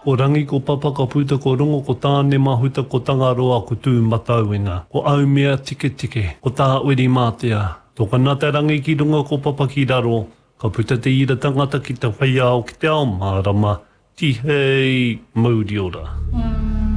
Ko rangi ko papa ka puta ko rongo ko tāne mahuta ko tangaroa ko tū matauenga. Ko au mea tike tike, ko tā uri mātea. Tō kanata rangi ki runga ko papa ki raro, ka puta te ira tangata ki te whaiao ki te ao mārama, tihei mauri ora.